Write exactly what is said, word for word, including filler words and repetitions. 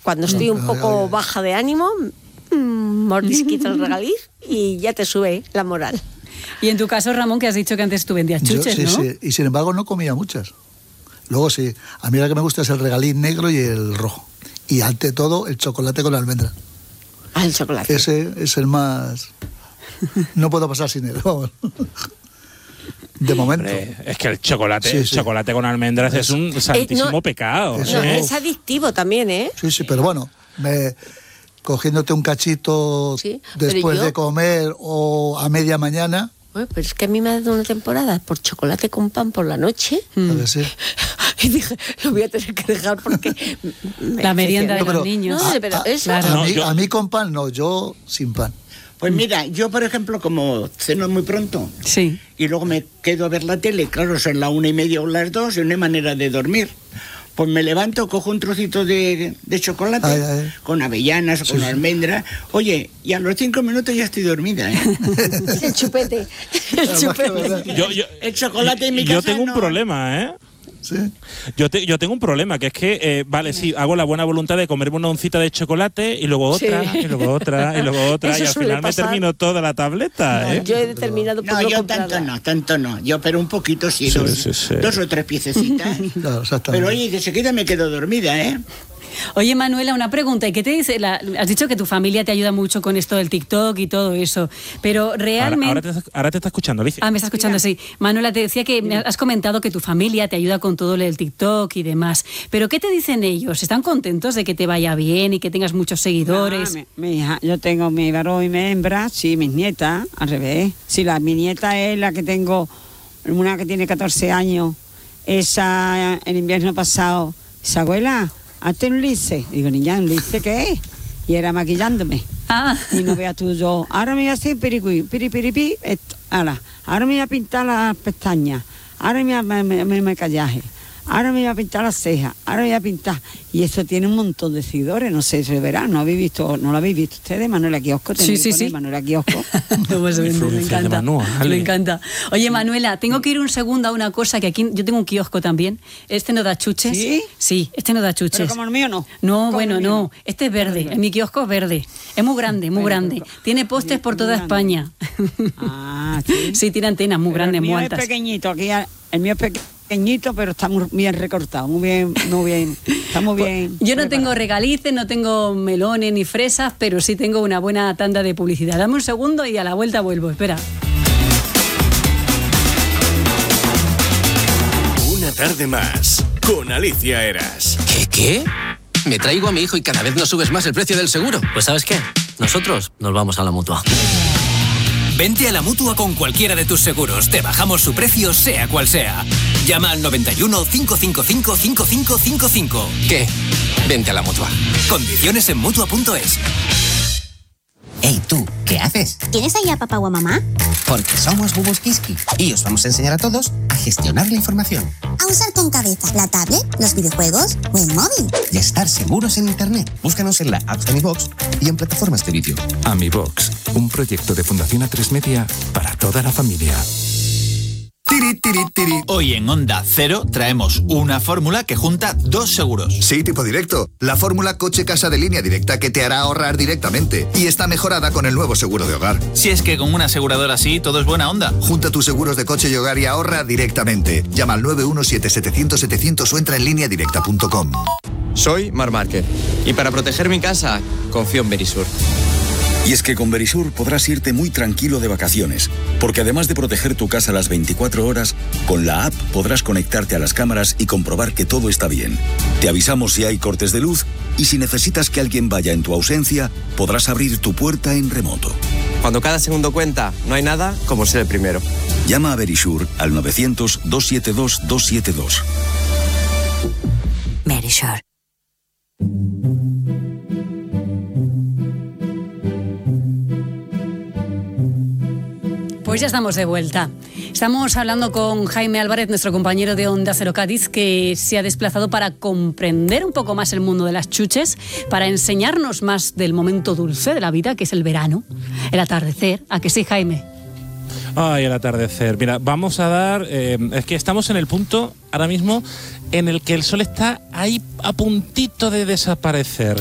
Cuando estoy un poco baja de ánimo, mmm, mordisquito el regaliz y ya te sube la moral. Y en tu caso, Ramón, que has dicho que antes tú vendías chuches, Yo, sí, ¿no? Sí, y sin embargo no comía muchas. Luego sí, a mí la que me gusta es el regaliz negro y el rojo. Y ante todo, el chocolate con almendra. Ah, el chocolate. Ese es el más... No puedo pasar sin él, vamos. De momento. Hombre, es que el chocolate, Sí, el sí. chocolate con almendras es, es un santísimo Eh, no, pecado. No, Eso. es adictivo también, ¿eh? Sí, sí, pero bueno, me, cogiéndote un cachito Sí, pero después yo- de comer o a media mañana, Bueno, pero es que a mí me ha dado una temporada por chocolate con pan por la noche. a ver si... Y dije, lo voy a tener que dejar porque... me La merienda de obsesiona. los niños. No, pero a, eso... a No, mí, yo- a mí con pan no, yo sin pan. Pues mira, yo por ejemplo, como ceno muy pronto Sí. y luego me quedo a ver la tele, claro, son las una y media o las dos, y no hay manera de dormir. Pues me levanto, cojo un trocito de, de chocolate Ay, ay. con avellanas o con Sí. almendra. Oye, y a los cinco minutos ya estoy dormida, ¿eh? El chupete. El chupete. Yo, yo, El chocolate en mi yo casa tengo un no. problema, ¿eh? ¿Sí? Yo, te- yo tengo un problema, que es que, eh, vale, sí, hago la buena voluntad de comerme una oncita de chocolate y luego otra, Sí. y luego otra, y luego otra, Eso y al suele final me pasar. termino toda la tableta, ¿eh? Yo he determinado por No, no yo comprarla. tanto no, tanto no. Yo, pero un poquito sí, Sí, dos, sí, sí. dos o tres piececitas. Claro, exactamente. Pero oye, de seguida me quedo dormida, ¿eh? Oye, Manuela, una pregunta. ¿Y qué te dice? La, has dicho que tu familia te ayuda mucho con esto del TikTok y todo eso, pero Ahora, realmente... ahora, te, está- ahora te está escuchando, Alicia. Ah, me está escuchando, sí. Manuela, te decía que me has comentado que tu familia te ayuda con todo lo del TikTok y demás. Pero ¿qué te dicen ellos? ¿Están contentos de que te vaya bien y que tengas muchos seguidores? Ah, mi, mi hija, yo tengo mi varón y mi hembra, sí, mis nietas, al revés. Sí, la, mi nieta es la que tengo, una que tiene catorce años, esa el invierno pasado, esa abuela, hazte un lice. Digo, niña, ¿un lice qué es? Y era maquillándome. Ah, Y no veas tú yo, ahora me voy a hacer pirigüí, piri, piri, pi, esto, ahora, ahora me voy a pintar las pestañas, ahora me voy a me, me, me maquillaje, ahora me voy a pintar las cejas, ahora me voy a pintar. Y eso tiene un montón de seguidores, no sé, se verá, no habéis visto, no lo habéis visto ustedes, Manuela Kiosco, Sí, sí, sí. Manuela Kiosco. ¿Cómo se vende? Me Influencias de encanta. Manuel. Me encanta. Oye, Manuela, tengo que ir un segundo a una cosa que aquí yo tengo un kiosco también. Este no da chuches. ¿Sí? Sí, este no da chuches. Pero como el mío no. No, Como bueno, el mío no. Este es verde. En mi kiosco es verde. Es muy grande, muy Bueno, grande. pero- Tiene postes por muy toda grande. España. Ah, sí. Sí, tiene antenas muy Pero grandes, el muy mío altas. es pequeñito, aquí a- el mío es pequeñito, pero está muy bien recortado, muy bien, muy bien, está muy bien. Yo no tengo preparado. regalices, no tengo melones ni fresas, pero sí tengo una buena tanda de publicidad. Dame un segundo y a la vuelta vuelvo. Espera. Una tarde más con Alicia Eras. ¿Qué, qué? Me traigo a mi hijo y cada vez nos subes más el precio del seguro. Pues ¿sabes qué? Nosotros nos vamos a la Mutua. Vente a la Mutua con cualquiera de tus seguros. Te bajamos su precio, sea cual sea. Llama al noventa y uno, cinco cinco cinco, cinco cinco cinco cinco. ¿Qué? Vente a la Mutua. Condiciones en Mutua punto es. Hey, tú, ¿qué haces? ¿Tienes ahí a papá o a mamá? Porque somos Bubus Kiski y os vamos a enseñar a todos a gestionar la información A usar con cabeza la tablet, los videojuegos o el móvil. y a estar seguros en Internet. Búscanos en la app de Mi Box y en plataformas de vídeo. AmiBox, un proyecto de Fundación A tres Media para toda la familia. Tiri, tiri, tiri. Hoy en Onda Cero traemos una fórmula que junta dos seguros. Sí, tipo directo. La fórmula coche-casa de línea directa que te hará ahorrar directamente. Y está mejorada con el nuevo seguro de hogar. Si es que con una aseguradora así todo es buena onda. Junta tus seguros de coche y hogar y ahorra directamente. Llama al nueve uno siete, setecientos, setecientos o entra en línea directa punto com. Soy Mar Márquez y para proteger mi casa confío en Verisur. Y es que con Verisur podrás irte muy tranquilo de vacaciones, porque además de proteger tu casa las veinticuatro horas, con la app podrás conectarte a las cámaras y comprobar que todo está bien. Te avisamos si hay cortes de luz y si necesitas que alguien vaya en tu ausencia, podrás abrir tu puerta en remoto. Cuando cada segundo cuenta, no hay nada como ser el primero. Llama a Verisur al novecientos, doscientos setenta y dos, doscientos setenta y dos. Verisur. Pues ya estamos de vuelta. Estamos hablando con Jaime Álvarez, nuestro compañero de Onda Cero Cádiz, que se ha desplazado para comprender un poco más el mundo de las chuches, para enseñarnos más del momento dulce de la vida, que es el verano, el atardecer. ¿A que sí, Jaime? Ay, el atardecer. Mira, vamos a dar... Eh, es que estamos en el punto ahora mismo en el que el sol está ahí a puntito de desaparecer.